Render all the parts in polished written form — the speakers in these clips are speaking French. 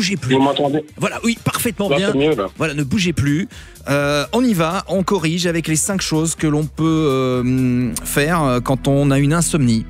bougez plus. Vous m'entendez? Voilà, oui, parfaitement Là, bien. c'est mieux, là. Voilà, ne bougez plus. On y va, on corrige avec les 5 choses que l'on peut faire quand on a une insomnie.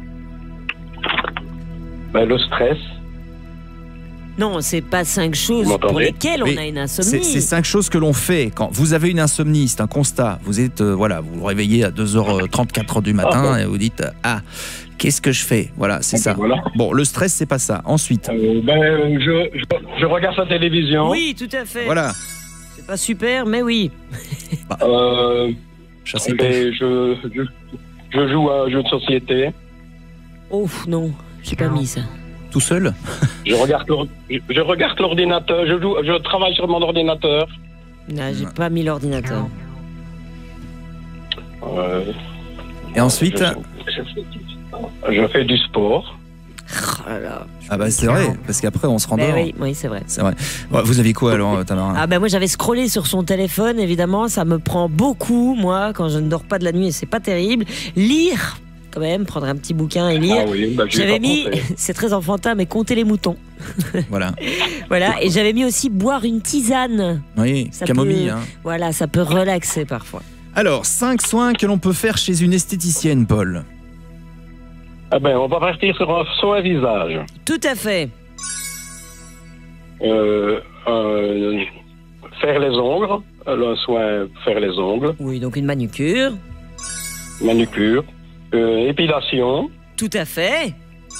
Ben, le stress. Non, c'est pas 5 choses Vous m'entendez? pour lesquelles on Mais a une insomnie. C'est 5 choses que l'on fait quand vous avez une insomnie, c'est un constat. Vous êtes, voilà, vous vous réveillez à 2h30, 4h du matin et vous dites qu'est-ce que je fais? Voilà, c'est ça. Voilà. Bon, le stress, c'est pas ça. Ensuite, Je regarde la télévision. Oui, tout à fait. voilà. C'est pas super, mais oui. Chasse et Et pêche. je joue à un jeu de société. Oh non, j'ai pas mis ça. Tout seul? Je regarde l'ordinateur. Je travaille sur mon ordinateur. Non, j'ai pas mis l'ordinateur. Et ensuite, Je fais du sport. Oh là là. ah bah c'est vrai, parce qu'après on se rendort. Oui, c'est vrai. C'est vrai. Ouais, vous avez quoi alors, Tamara? Ah ben moi j'avais scrollé sur son téléphone, évidemment, ça me prend beaucoup, moi, quand je ne dors pas de la nuit, et c'est pas terrible. Lire, quand même, prendre un petit bouquin et lire. Ah oui, bah, je vais J'avais pas mis, penser. c'est très enfantin, mais compter les moutons. Voilà. Voilà, et j'avais mis aussi boire une tisane. Oui, Ça camomille. peut- Hein. Voilà, ça peut relaxer parfois. Alors, 5 soins que l'on peut faire chez une esthéticienne, Paul. Ah ben, on va partir sur un soin visage. Tout à fait. Faire les ongles. Un soin faire les ongles. Oui, donc une manucure. Manucure. Épilation. Tout à fait.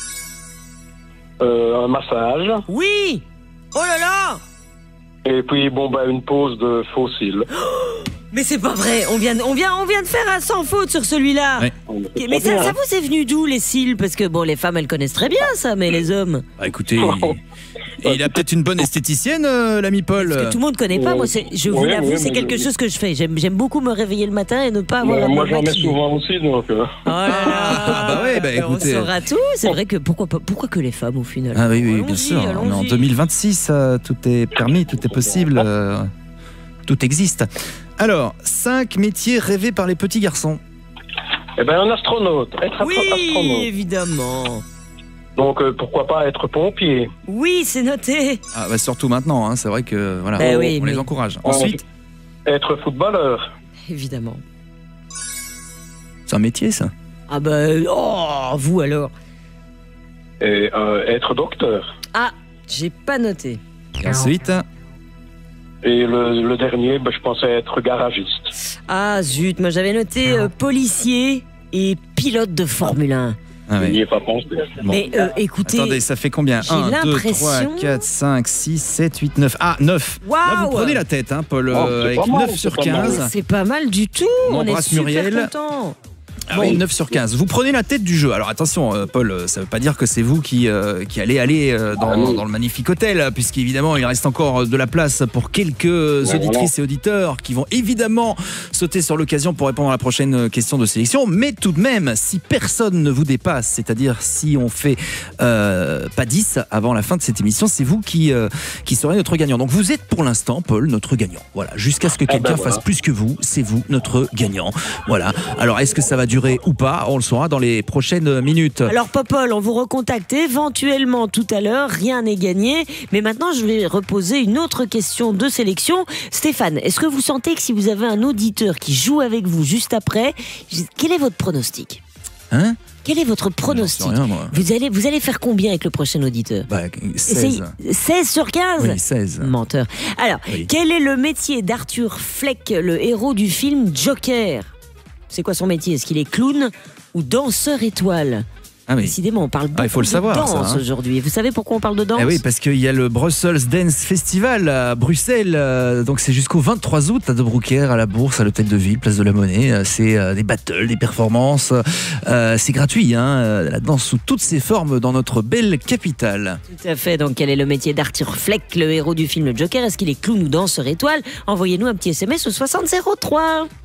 Un massage. Oui. Oh là là. Et puis, bon, ben, une pose de faux cils. Mais c'est pas vrai, on vient de faire un sans faute sur celui-là. Ouais. Mais ça vous est venu d'où les cils? Parce que bon, les femmes elles connaissent très bien ça, mais les hommes. Bah écoutez, il a peut-être une bonne esthéticienne, l'ami Paul. Parce que tout le monde connaît pas. Moi, je vous Oui, l'avoue, oui, c'est mais quelque chose que je fais. J'aime beaucoup me réveiller le matin et ne pas avoir Moi, me j'en mets maquiller. souvent aussi, donc. Oh là là. Ah, bah ouais, bah écoutez. On saura tout. C'est vrai que pourquoi que les femmes au final? Ah oui, oui, bien Allons-y, sûr. On est en allons-y. 2026, tout est permis, tout est possible, tout existe. Alors, 5 métiers rêvés par les petits garçons. Eh ben, un astronaute. Être Oui, astronaute. évidemment. Donc, pourquoi pas être pompier? Oui, c'est noté. Ah bah surtout maintenant, hein, c'est vrai que voilà, Ben on, oui, on les mais- encourage. Ensuite, Être footballeur. Évidemment. c'est un métier ça. Ah bah, oh, vous alors. Et être docteur. Ah, j'ai pas noté. Et ensuite, Et le dernier, ben, je pensais être garagiste. Ah zut, moi j'avais noté policier et pilote de Formule 1. ah Je n'y ouais. ai pas pensé. Bon. Mais écoutez, Attendez, ça fait combien? j'ai 1, 2, 3, l'impression- 4, 5, 6, 7, 8, 9. Ah, 9. Là, vous waouh, prenez la tête, hein, Paul, Oh, c'est avec pas mal, 9 sur c'est pas mal. 15. c'est pas mal du tout. On On est embrasse super Muriel. contents. Ah oui, 9 sur 15. Vous prenez la tête du jeu. Alors attention, Paul, ça ne veut pas dire que c'est vous qui allez aller dans le magnifique hôtel, puisqu'évidemment, il reste encore de la place pour quelques auditrices et auditeurs qui vont évidemment sauter sur l'occasion pour répondre à la prochaine question de sélection. Mais tout de même, si personne ne vous dépasse, c'est-à-dire si on fait pas 10 avant la fin de cette émission, c'est vous qui serez notre gagnant. Donc vous êtes pour l'instant, Paul, notre gagnant. Voilà, jusqu'à ce que quelqu'un fasse plus que vous, c'est vous notre gagnant. Voilà. Alors est-ce que ça va durer ou pas? On le saura dans les prochaines minutes. Alors Popol, on vous recontacte éventuellement tout à l'heure, rien n'est gagné. Mais maintenant, je vais reposer une autre question de sélection. Stéphane, est-ce que vous sentez que si vous avez un auditeur qui joue avec vous juste après, quel est votre pronostic? Hein? Quel est votre J'en pronostic? sais rien, moi. Vous allez faire combien avec le prochain auditeur? Bah, 16. Essayez. 16 sur 15? Oui, 16. Menteur. Alors, Oui. quel est le métier d'Arthur Fleck, le héros du film Joker? C'est quoi son métier? Est-ce qu'il est clown ou danseur étoile? Ah oui. Décidément, on parle beaucoup il faut le de savoir, danse ça, hein. aujourd'hui. Vous savez pourquoi on parle de danse? Eh oui, parce qu'il y a le Brussels Dance Festival à Bruxelles. Donc c'est jusqu'au 23 août à De Broecker, à la Bourse, à l'Hôtel de Ville, Place de la Monnaie. C'est des battles, des performances. C'est gratuit, hein. La danse sous toutes ses formes dans notre belle capitale. Tout à fait. Donc, quel est le métier d'Arthur Fleck, le héros du film Joker? Est-ce qu'il est clown ou danseur étoile? Envoyez-nous un petit SMS au 6003.